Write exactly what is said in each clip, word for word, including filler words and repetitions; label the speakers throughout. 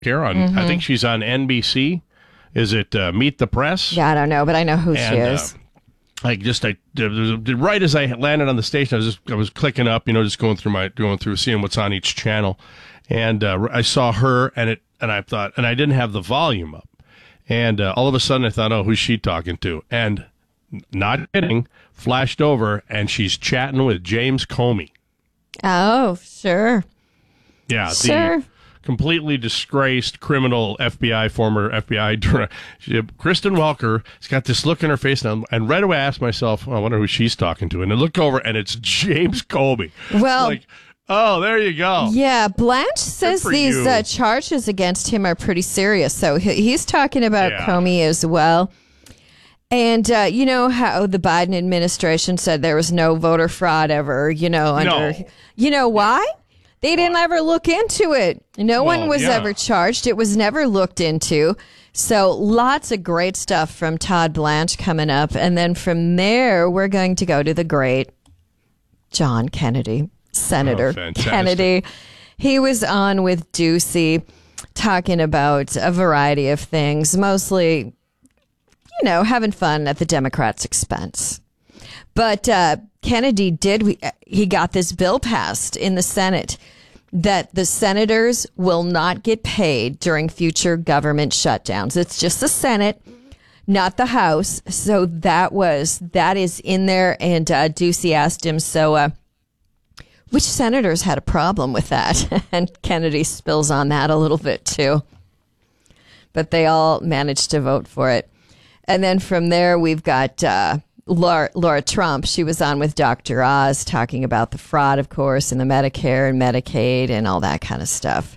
Speaker 1: here on, mm-hmm. I think she's on N B C. Is it uh, Meet the Press?
Speaker 2: Yeah, I don't know, but I know who and, she is.
Speaker 1: Uh, I just, I, right as I landed on the station, I was just, I was clicking up, you know, just going through my, going through, seeing what's on each channel. And uh, I saw her, and it, and I thought, and I didn't have the volume up. And uh, all of a sudden I thought, oh, who's she talking to? And not kidding, flashed over, and she's chatting with James Comey.
Speaker 2: Oh, sure.
Speaker 1: Yeah,
Speaker 2: sure.
Speaker 1: the completely disgraced criminal F B I, former F B I director. Kristen Welker has got this look in her face now, and right away I asked myself, oh, I wonder who she's talking to. And I look over, and it's James Comey.
Speaker 2: Well,
Speaker 1: like, oh, there you go.
Speaker 2: Yeah, Blanche says these uh, charges against him are pretty serious. So he, he's talking about yeah. Comey as well. And uh, you know how the Biden administration said there was no voter fraud ever, you know, under,
Speaker 1: no.
Speaker 2: you know why? They didn't why? ever look into it. No well, one was yeah. ever charged. It was never looked into. So lots of great stuff from Todd Blanche coming up. And then from there, we're going to go to the great John Kennedy. Senator
Speaker 1: oh,
Speaker 2: Kennedy. He was on with Ducey talking about a variety of things, mostly, you know, having fun at the Democrats' expense. But uh, Kennedy did, he got this bill passed in the Senate that the senators will not get paid during future government shutdowns. It's just the Senate, not the House. So that was, that is in there. And uh, Ducey asked him, so, uh, which senators had a problem with that? And Kennedy spills on that a little bit, too. But they all managed to vote for it. And then from there, we've got uh, Laura, Laura Trump. She was on with Doctor Oz talking about the fraud, of course, and the Medicare and Medicaid and all that kind of stuff.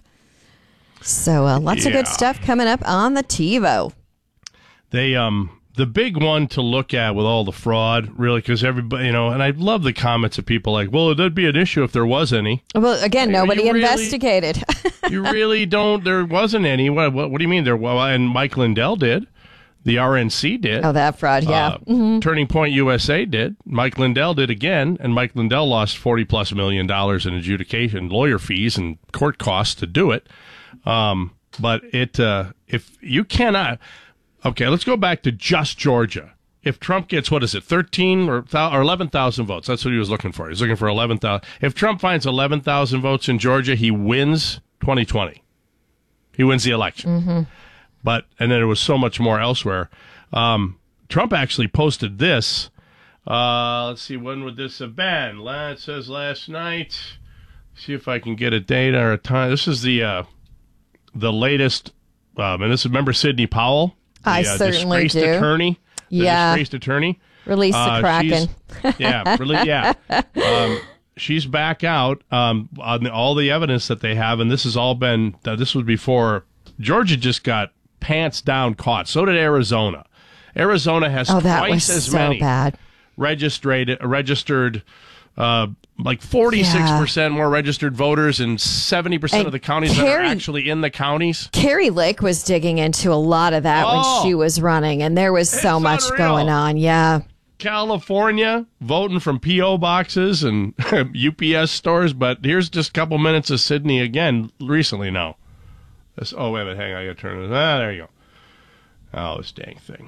Speaker 2: So uh, lots yeah. of good stuff coming up on the TiVo.
Speaker 1: They, um... The big one to look at with all the fraud, really, because everybody, you know, and I love the comments of people like, well, that'd be an issue if there was any.
Speaker 2: Well, again,
Speaker 1: like,
Speaker 2: nobody
Speaker 1: really,
Speaker 2: investigated.
Speaker 1: You really don't, there wasn't any. What, what, what do you mean? There? Well, and Mike Lindell did. The R N C did.
Speaker 2: Oh, that fraud, yeah.
Speaker 1: Uh,
Speaker 2: mm-hmm.
Speaker 1: Turning Point U S A did. Mike Lindell did again, and Mike Lindell lost forty plus million dollars in adjudication, lawyer fees, and court costs to do it. Um, but it, uh, if you cannot... Okay, let's go back to just Georgia. If Trump gets, what is it, thirteen or, or eleven thousand votes, that's what he was looking for. He was looking for eleven thousand. If Trump finds eleven thousand votes in Georgia, he wins twenty twenty. He wins the election.
Speaker 2: Mm-hmm.
Speaker 1: But, and then there was so much more elsewhere. Um, Trump actually posted this. Uh, let's see, when would this have been? It says last night. See if I can get a date or a time. This is the, uh, the latest, um, and this is, remember Sidney Powell? The,
Speaker 2: I
Speaker 1: uh,
Speaker 2: certainly
Speaker 1: disgraced
Speaker 2: do.
Speaker 1: Attorney, the
Speaker 2: yeah.
Speaker 1: disgraced attorney.
Speaker 2: Release the
Speaker 1: uh,
Speaker 2: Kraken.
Speaker 1: yeah, really, yeah. Um, she's back out um, on all the evidence that they have, and this has all been, uh, this was before, Georgia just got pants down caught. So did Arizona. Arizona has
Speaker 2: oh, that
Speaker 1: twice
Speaker 2: was
Speaker 1: as
Speaker 2: so
Speaker 1: many
Speaker 2: bad.
Speaker 1: registered, registered uh, like forty-six percent yeah. more registered voters in seventy percent and of the counties Carrie, that are actually in the counties.
Speaker 2: Carrie Lake was digging into a lot of that oh, when she was running, and there was so much
Speaker 1: unreal.
Speaker 2: going on. Yeah.
Speaker 1: California, voting from P O boxes and U P S stores, but here's just a couple minutes of Sydney again recently now. This, oh, wait a minute, hang on, I gotta turn it. Ah, there you go. Oh, this dang thing.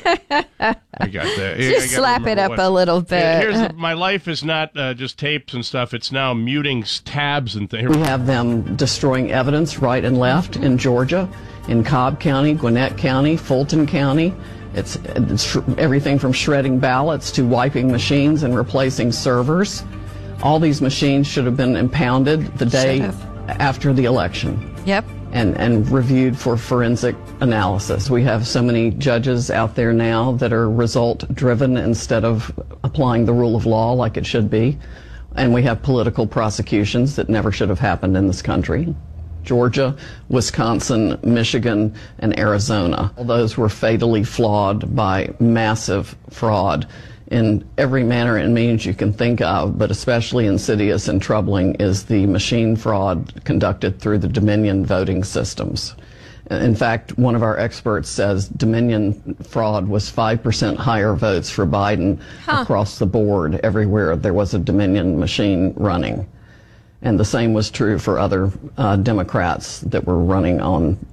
Speaker 1: I got that.
Speaker 2: Just slap it up what, a little bit.
Speaker 1: Here's my life is not uh, just tapes and stuff. It's now muting tabs and things.
Speaker 3: We have them destroying evidence right and left in Georgia, in Cobb County, Gwinnett County, Fulton County. It's, it's everything from shredding ballots to wiping machines and replacing servers. All these machines should have been impounded the day after the election.
Speaker 2: Yep.
Speaker 3: And, and reviewed for forensic analysis. We have so many judges out there now that are result-driven instead of applying the rule of law like it should be. And we have political prosecutions that never should have happened in this country. Georgia, Wisconsin, Michigan, and Arizona. All those were fatally flawed by massive fraud in every manner and means you can think of, but especially insidious and troubling is the machine fraud conducted through the Dominion voting systems. In fact, one of our experts says Dominion fraud was five percent higher votes for Biden huh. across the board everywhere there was a Dominion machine running. And the same was true for other uh, Democrats that were running on